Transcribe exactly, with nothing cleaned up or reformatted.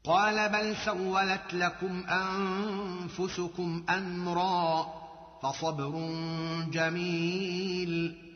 قال بل سولت لكم أنفسكم أمرا فصبر جميل